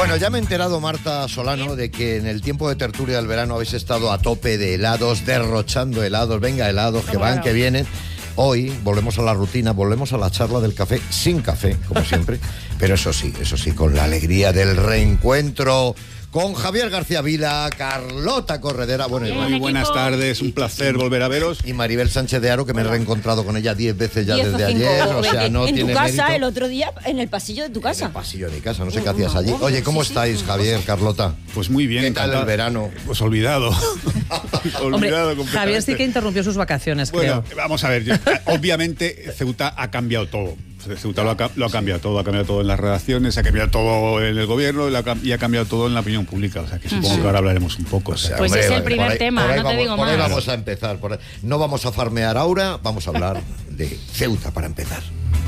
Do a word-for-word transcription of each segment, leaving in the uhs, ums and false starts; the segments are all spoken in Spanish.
Bueno, ya me he enterado, Marta Solano, de que en el tiempo de tertulia del verano habéis estado a tope de helados, derrochando helados, venga helados, que van, que vienen. Hoy volvemos a la rutina, volvemos a la charla del café, sin café, como siempre, pero eso sí, eso sí, con la alegría del reencuentro con Javier García Vila, Carlota Corredera. Bueno, Muy Igual. buenas tardes, un placer y, volver a veros. Y Maribel Sánchez de Haro, que me he reencontrado con ella diez veces ya diez desde o cinco, ayer. o o sea, no en tiene tu casa, mérito. El otro día, en el pasillo de tu casa. En el pasillo de mi casa, no sé qué hacías allí. Oye, ¿cómo sí, estáis, sí, Javier, Carlota? Pues muy bien. ¿Qué tal el verano? Pues olvidado. olvidado Hombre, Javier sí que interrumpió sus vacaciones, bueno, creo. Vamos a ver, yo, obviamente Ceuta ha cambiado todo. Ceuta lo ha, lo ha cambiado todo, ha cambiado todo en las redacciones, ha cambiado todo en el gobierno y ha cambiado todo en la opinión pública. O sea, que supongo sí. que ahora hablaremos un poco. O sea, pues hombre, es el primer ahí, tema, no vamos, te digo por más. Ahí vamos a empezar. Por ahí. No vamos a farmear ahora, vamos a hablar de Ceuta para empezar.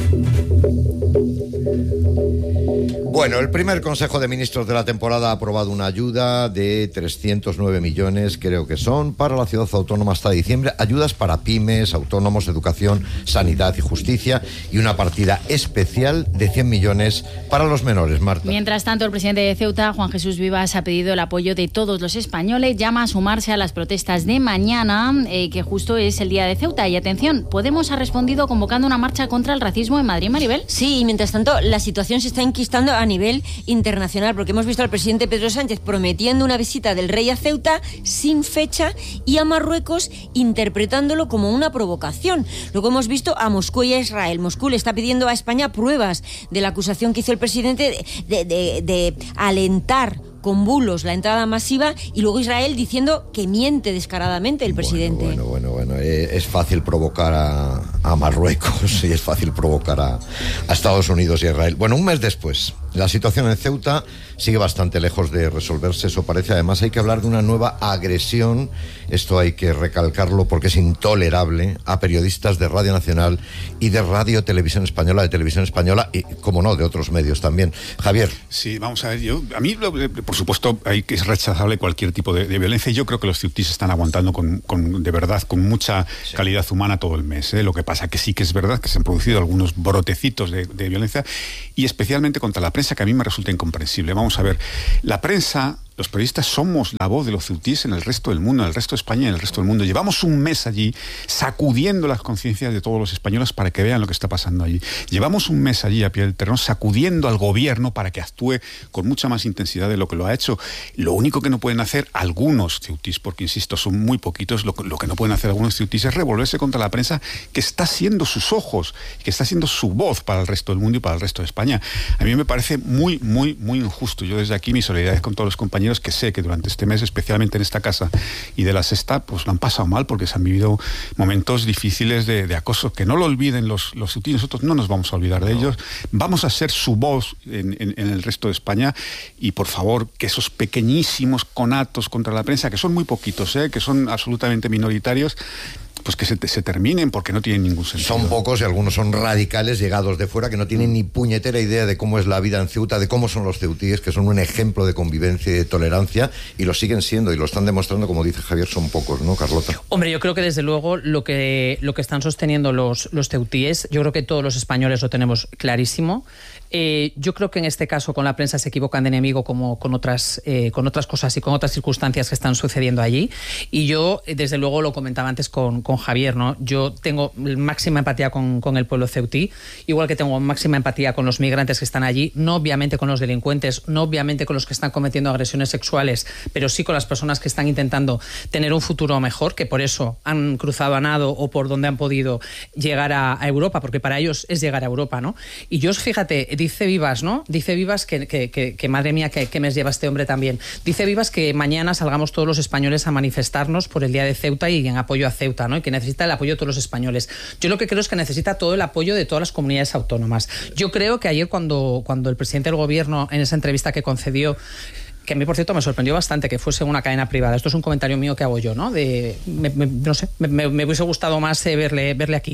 Bueno, el primer Consejo de Ministros de la temporada ha aprobado una ayuda de trescientos nueve millones, creo que son, para la ciudad autónoma hasta diciembre. Ayudas para pymes, autónomos, educación, sanidad y justicia, y una partida especial de cien millones para los menores, Marta. Mientras tanto, el presidente de Ceuta, Juan Jesús Vivas, ha pedido el apoyo de todos los españoles, llama a sumarse a las protestas de mañana, eh, que justo es el día de Ceuta. Y atención, Podemos ha respondido convocando una marcha contra el racismo en Madrid, Maribel. Sí, y mientras tanto, la situación se está enquistando a nivel internacional, porque hemos visto al presidente Pedro Sánchez prometiendo una visita del rey a Ceuta sin fecha y a Marruecos interpretándolo como una provocación. Luego hemos visto a Moscú y a Israel. Moscú le está pidiendo a España pruebas de la acusación que hizo el presidente de, de, de, de alentar con bulos la entrada masiva, y luego Israel diciendo que miente descaradamente el presidente. Bueno, bueno, bueno, bueno. Es fácil provocar a, a Marruecos y es fácil provocar a, a Estados Unidos y a Israel. Bueno, un mes después, la situación en Ceuta sigue bastante lejos de resolverse, eso parece. Además, hay que hablar de una nueva agresión, esto hay que recalcarlo porque es intolerable, a periodistas de Radio Nacional y de Radio Televisión Española, de Televisión Española y, como no, de otros medios también. Javier. Sí, vamos a ver, yo, a mí, por supuesto, hay que es rechazable cualquier tipo de, de violencia, y yo creo que los ceutíes están aguantando con, con, de verdad, con mucha sí. calidad humana todo el mes, ¿eh? Lo que pasa que sí que es verdad que se han producido algunos brotecitos de, de violencia, y especialmente contra la prensa, que a mí me resulta incomprensible. Vamos a ver, la prensa, los periodistas somos la voz de los ceutíes en el resto del mundo, en el resto de España y en el resto del mundo. Llevamos un mes allí sacudiendo las conciencias de todos los españoles para que vean lo que está pasando allí. Llevamos un mes allí a pie del terreno sacudiendo al gobierno para que actúe con mucha más intensidad de lo que lo ha hecho. Lo único que no pueden hacer algunos ceutíes, porque insisto, son muy poquitos, lo, lo que no pueden hacer algunos ceutíes es revolverse contra la prensa, que está siendo sus ojos, que está siendo su voz para el resto del mundo y para el resto de España. A mí me parece muy, muy, muy injusto. Yo desde aquí mi solidaridad con todos los compañeros que sé que durante este mes, especialmente en esta casa y de la Sexta, pues lo han pasado mal porque se han vivido momentos difíciles de, de acoso. Que no lo olviden los, los ceutíes, nosotros no nos vamos a olvidar de ellos, vamos a ser su voz en, en, en el resto de España, y por favor, que esos pequeñísimos conatos contra la prensa, que son muy poquitos, ¿eh? que son absolutamente minoritarios, pues que se, se terminen, porque no tienen ningún sentido. Son pocos y algunos son radicales llegados de fuera que no tienen ni puñetera idea de cómo es la vida en Ceuta, de cómo son los ceutíes, que son un ejemplo de convivencia y de tolerancia, y lo siguen siendo y lo están demostrando, como dice Javier, son pocos, ¿no, Carlota? Hombre, yo creo que desde luego lo que, lo que están sosteniendo los, los ceutíes, yo creo que todos los españoles lo tenemos clarísimo. Eh, yo creo que en este caso con la prensa se equivocan de enemigo, como con otras, eh, con otras cosas y con otras circunstancias que están sucediendo allí. Y yo, desde luego, lo comentaba antes con, con Javier, ¿no? Yo tengo máxima empatía con, con el pueblo ceutí, igual que tengo máxima empatía con los migrantes que están allí, no obviamente con los delincuentes, no obviamente con los que están cometiendo agresiones sexuales, pero sí con las personas que están intentando tener un futuro mejor, que por eso han cruzado a nado o por donde han podido llegar a, a Europa, porque para ellos es llegar a Europa, ¿no? Y yo, fíjate, dice Vivas, ¿no? Dice Vivas que, que, que, que madre mía, que, que mes lleva este hombre también. Dice Vivas que mañana salgamos todos los españoles a manifestarnos por el día de Ceuta y en apoyo a Ceuta, ¿no? Y que necesita el apoyo de todos los españoles. Yo lo que creo es que necesita todo el apoyo de todas las comunidades autónomas. Yo creo que ayer cuando, cuando el presidente del gobierno, en esa entrevista que concedió, que a mí, por cierto, me sorprendió bastante que fuese una cadena privada. Esto es un comentario mío que hago yo, ¿no? De, me, me, no sé, me, me hubiese gustado más eh, verle, verle aquí.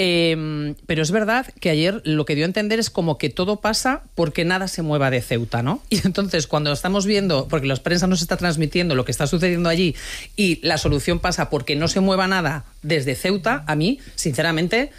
Eh, pero es verdad que ayer lo que dio a entender es como que todo pasa porque nada se mueva de Ceuta, ¿no? Y entonces, cuando estamos viendo, porque la prensa nos está transmitiendo lo que está sucediendo allí y la solución pasa porque no se mueva nada desde Ceuta, a mí, sinceramente,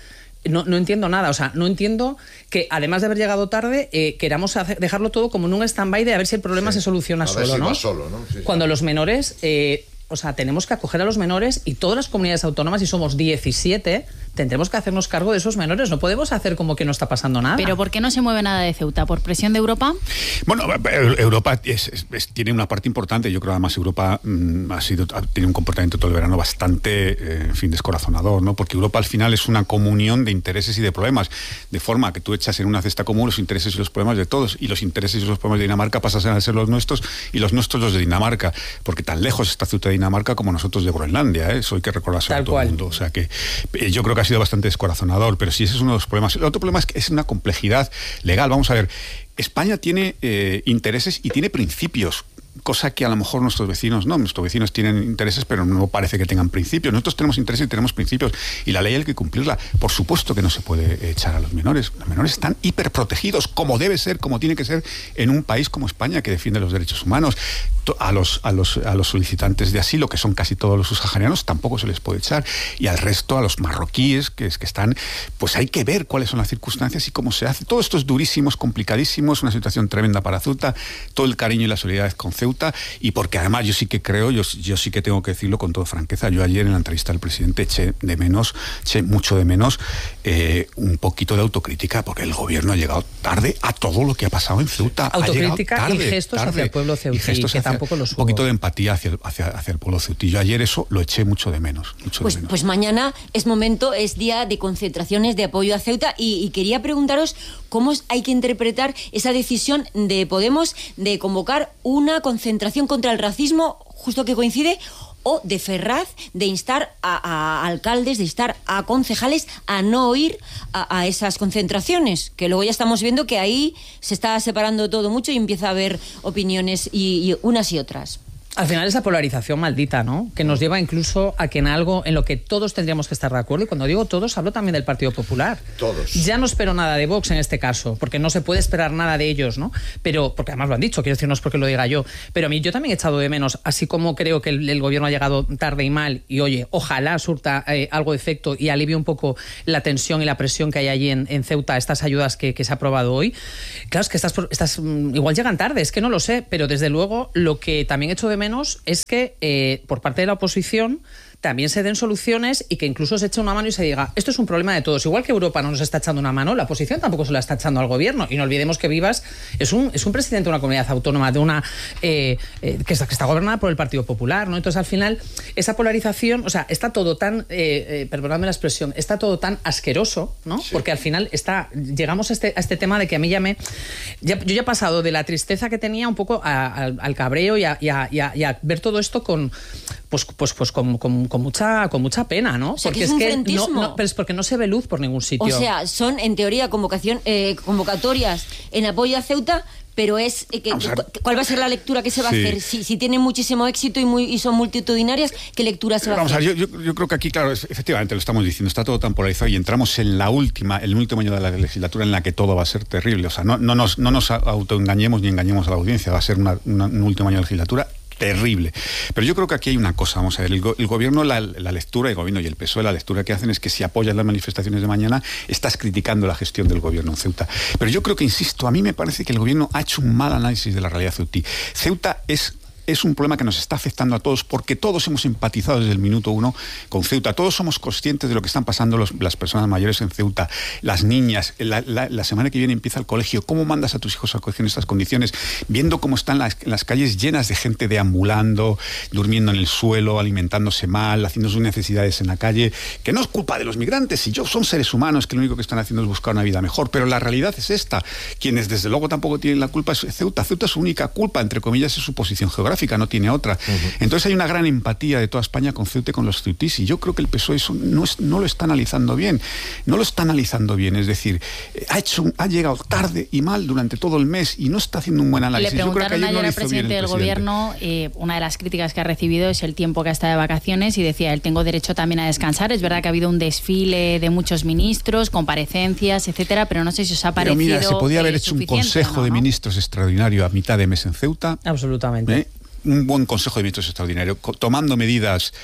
no, no entiendo nada. O sea, no entiendo que, además de haber llegado tarde, eh, queramos hacer, dejarlo todo como en un stand-by de a ver si el problema sí. se soluciona a solo, ver si ¿no? va solo, ¿no? Sí, Cuando sí. los menores... Eh, o sea, tenemos que acoger a los menores y todas las comunidades autónomas, y somos diecisiete, tendremos que hacernos cargo de esos menores. No podemos hacer como que no está pasando nada. ¿Pero por qué no se mueve nada de Ceuta? ¿Por presión de Europa? Bueno, Europa es, es, es, tiene una parte importante. Yo creo además Europa mmm, ha sido ha tenido un comportamiento todo el verano bastante, eh, en fin, descorazonador, ¿no? Porque Europa al final es una comunión de intereses y de problemas, de forma que tú echas en una cesta común los intereses y los problemas de todos, y los intereses y los problemas de Dinamarca pasan a ser los nuestros y los nuestros los de Dinamarca, porque tan lejos está Ceuta de Dinamarca como nosotros de Groenlandia, ¿eh? Eso hay que recordárselo a todo el mundo. O sea que eh, yo creo que ha sido bastante descorazonador, pero sí, ese es uno de los problemas. El otro problema es que es una complejidad legal. Vamos a ver, España tiene eh, intereses y tiene principios, cosa que a lo mejor nuestros vecinos no. Nuestros vecinos tienen intereses, pero no parece que tengan principios. Nosotros tenemos intereses y tenemos principios, y la ley hay que cumplirla. Por supuesto que no se puede echar a los menores. Los menores están hiperprotegidos, como debe ser, como tiene que ser en un país como España, que defiende los derechos humanos. A los, a los, a los solicitantes de asilo, que son casi todos los subsaharianos, tampoco se les puede echar. Y al resto, a los marroquíes, que, es, que están, pues hay que ver cuáles son las circunstancias y cómo se hace. Todo esto es durísimo, es complicadísimo, es una situación tremenda para Ceuta, todo el cariño y la solidaridad con Ceuta, y porque además yo sí que creo, yo, yo sí que tengo que decirlo con toda franqueza, yo ayer en la entrevista del presidente eché de menos, eché mucho de menos eh, un poquito de autocrítica, porque el gobierno ha llegado tarde a todo lo que ha pasado en Ceuta. Autocrítica tarde, y gestos tarde, hacia el pueblo ceutí, que tampoco los hubo. Un poquito de empatía hacia el, hacia, hacia el pueblo ceutí. Yo ayer eso lo eché mucho de menos. Mucho pues, de menos. pues mañana es momento, es día de concentraciones de apoyo a Ceuta, y, y quería preguntaros cómo hay que interpretar esa decisión de Podemos de convocar una concentración contra el racismo, justo que coincide, o de Ferraz de instar a, a alcaldes, de instar a concejales a no ir a, a esas concentraciones, que luego ya estamos viendo que ahí se está separando todo mucho y empieza a haber opiniones y, y unas y otras. Al final esa polarización maldita, ¿no? Que nos lleva incluso a que en algo en lo que todos tendríamos que estar de acuerdo, y cuando digo todos, hablo también del Partido Popular. Todos. Ya no espero nada de Vox en este caso, porque no se puede esperar nada de ellos, ¿no? Pero, porque además lo han dicho, quiero decir, no es porque lo diga yo, pero a mí yo también he echado de menos, así como creo que el, el gobierno ha llegado tarde y mal, y oye, ojalá surta eh, algo de efecto y alivie un poco la tensión y la presión que hay allí en, en Ceuta, estas ayudas que, que se ha aprobado hoy. Claro, es que estas, estas igual llegan tarde, es que no lo sé, pero desde luego lo que también echo de menos es que Eh, por parte de la oposición también se den soluciones, y que incluso se eche una mano y se diga, esto es un problema de todos. Igual que Europa no nos está echando una mano, la oposición tampoco se la está echando al gobierno. Y no olvidemos que Vivas es un, es un presidente de una comunidad autónoma de una eh, eh, que, está, que está gobernada por el Partido Popular, ¿no? Entonces, al final, esa polarización, o sea, está todo tan, eh, eh, perdonadme la expresión, está todo tan asqueroso, ¿no? Sí. Porque al final está, llegamos a este, a este tema de que a mí ya me... Ya, yo ya he pasado de la tristeza que tenía un poco a, a, al cabreo y a, y, a, y, a, y a ver todo esto con... Pues, pues, pues con, con, con mucha con mucha pena, ¿no? O sea, porque que es, es un que frentismo. no, no, pero es porque no se ve luz por ningún sitio. O sea, son en teoría convocación, eh, convocatorias en apoyo a Ceuta, pero es eh, que, ¿cuál va a ser la lectura que se va sí. a hacer? Si, si tienen muchísimo éxito y, muy, y son multitudinarias, ¿qué lectura se va Vamos a hacer? A ver, yo, yo, yo creo que aquí, claro, es, efectivamente lo estamos diciendo, está todo tan polarizado y entramos en la última, el último año de la legislatura en la que todo va a ser terrible. O sea, no, no, nos, no nos autoengañemos ni engañemos a la audiencia, va a ser una, una, un último año de legislatura terrible. Pero yo creo que aquí hay una cosa, vamos a ver, el, go el gobierno, la, la lectura, el gobierno y el P S O E, la lectura que hacen es que si apoyas las manifestaciones de mañana, estás criticando la gestión del gobierno en Ceuta. Pero yo creo que, insisto, a mí me parece que el gobierno ha hecho un mal análisis de la realidad ceutí. Ceuta es... es un problema que nos está afectando a todos, porque todos hemos empatizado desde el minuto uno con Ceuta. Todos somos conscientes de lo que están pasando los, las personas mayores en Ceuta, las niñas. La, la, la semana que viene empieza el colegio. ¿Cómo mandas a tus hijos al colegio en estas condiciones? Viendo cómo están las, las calles llenas de gente deambulando, durmiendo en el suelo, alimentándose mal, haciendo sus necesidades en la calle, que no es culpa de los migrantes, y yo son seres humanos que lo único que están haciendo es buscar una vida mejor, pero la realidad es esta. Quienes desde luego tampoco tienen la culpa es Ceuta. Ceuta, su única culpa, entre comillas, es su posición geográfica, no tiene otra. Uh-huh. Entonces hay una gran empatía de toda España con Ceuta y con los ceutís, y yo creo que el P S O E eso no, es, no lo está analizando bien, no lo está analizando bien, es decir, ha hecho, ha llegado tarde y mal durante todo el mes y no está haciendo un buen análisis. Le preguntaron yo creo que ayer no al presidente del presidente. gobierno, eh, una de las críticas que ha recibido es el tiempo que ha estado de vacaciones, y decía, él tengo derecho también a descansar. Es verdad que ha habido un desfile de muchos ministros, comparecencias, etcétera, pero no sé si os ha parecido. Pero mira, se podía haber eh, hecho un consejo no, de ¿no? ministros extraordinario a mitad de mes en Ceuta. Absolutamente. ¿Eh? Un buen consejo de ministros extraordinario, tomando medidas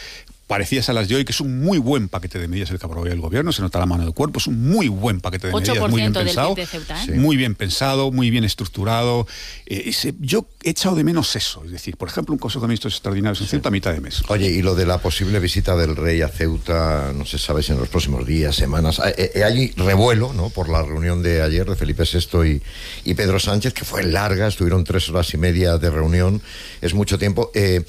parecidas a las de hoy, que es un muy buen paquete de medidas el que aprobó el gobierno, se nota la mano del cuerpo, es un muy buen paquete de medidas, muy bien pensado, del P I B de Ceuta, ¿eh? sí. muy bien pensado, muy bien estructurado. Eh, ese, yo he echado de menos eso, es decir, por ejemplo, un Consejo de Ministros extraordinarios en Ceuta a mitad de mes. Oye, y lo de la posible visita del rey a Ceuta, no se sabe si en los próximos días, semanas, eh, eh, hay revuelo, ¿no?, por la reunión de ayer de Felipe sexto y, y Pedro Sánchez, que fue larga, estuvieron tres horas y media de reunión, es mucho tiempo. Eh,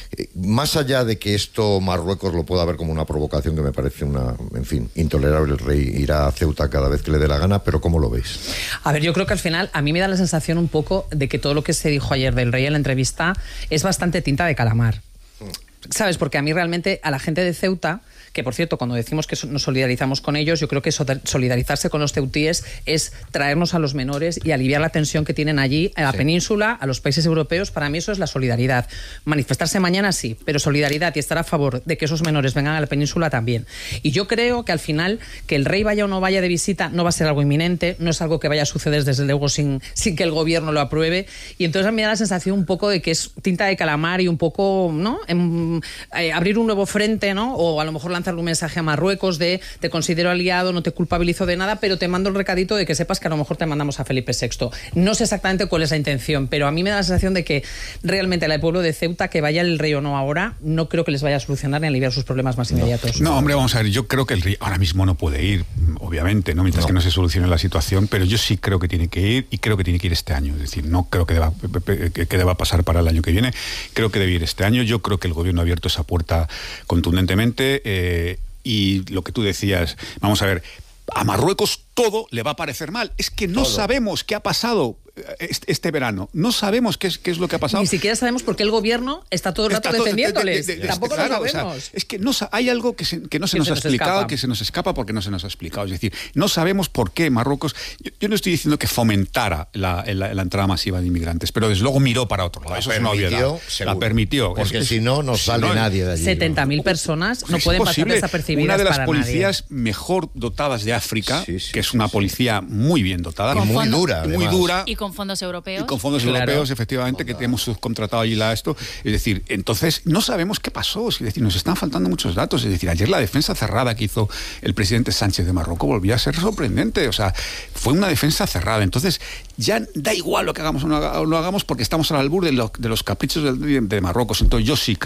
Más allá de que esto Marruecos lo pueda ver como una provocación, que me parece una, en fin, intolerable, el rey irá a Ceuta cada vez que le dé la gana, pero ¿cómo lo veis? A ver, yo creo que al final a mí me da la sensación un poco de que todo lo que se dijo ayer del rey en la entrevista es bastante tinta de calamar. ¿Sabes? Porque a mí realmente, a la gente de Ceuta, que por cierto, cuando decimos que nos solidarizamos con ellos, yo creo que solidarizarse con los ceutíes es traernos a los menores y aliviar la tensión que tienen allí, a la sí. península, a los países europeos. Para mí eso es la solidaridad. Manifestarse mañana sí, pero solidaridad y estar a favor de que esos menores vengan a la península también. Y yo creo que al final, que el rey vaya o no vaya de visita, no va a ser algo inminente, no es algo que vaya a suceder desde luego sin, sin que el gobierno lo apruebe. Y entonces a mí me da la sensación un poco de que es tinta de calamar y un poco, ¿no?, en, eh, abrir un nuevo frente, ¿no?, o a lo mejor lanzarle un mensaje a Marruecos de te considero aliado, no te culpabilizo de nada, pero te mando el recadito de que sepas que a lo mejor te mandamos a Felipe sexto. No sé exactamente cuál es la intención, pero a mí me da la sensación de que realmente el pueblo de Ceuta, que vaya el rey o no ahora, no creo que les vaya a solucionar ni a aliviar sus problemas más inmediatos. No, hombre, vamos a ver, yo creo que el rey ahora mismo no puede ir, obviamente, ¿no?, mientras no. que no se solucione la situación, pero yo sí creo que tiene que ir y creo que tiene que ir este año. Es decir, no creo que deba, que deba pasar para el año que viene, creo que debe ir este año. Yo creo que el gobierno ha abierto esa puerta contundentemente. Eh, Y lo que tú decías, vamos a ver, a Marruecos todo le va a parecer mal. Es que no todo. sabemos qué ha pasado este, este verano. No sabemos qué es, qué es lo que ha pasado. Ni siquiera sabemos por qué el gobierno está todo el rato todo, defendiéndoles. De, de, de, Tampoco claro, lo sabemos. O sea, es que no, hay algo que, se, que no se que nos se ha nos explicado, escapa. que se nos escapa porque no se nos ha explicado. Es decir, no sabemos por qué Marruecos... Yo, yo no estoy diciendo que fomentara la, la, la entrada masiva de inmigrantes, pero desde luego miró para otro lado. La Eso permitió, es una obviedad. Seguro. La permitió. Porque es, si no, no sale no, nadie de allí. setenta mil personas no pueden pasar desapercibidas. Una de las para policías nadie. mejor dotadas de África, sí, sí, que es sí, una sí. policía muy bien dotada. Y muy fondo, dura, Muy dura. Y con fondos europeos. Y con fondos claro. europeos, efectivamente, que tenemos subcontratado allí la esto. Es decir, entonces no sabemos qué pasó. Es decir, nos están faltando muchos datos. Es decir, ayer la defensa cerrada que hizo el presidente Sánchez de Marruecos volvía a ser sorprendente. O sea, fue una defensa cerrada. Entonces, ya da igual lo que hagamos o no hagamos porque estamos al albur de, lo, de los caprichos de, de Marruecos. Entonces, yo sí creo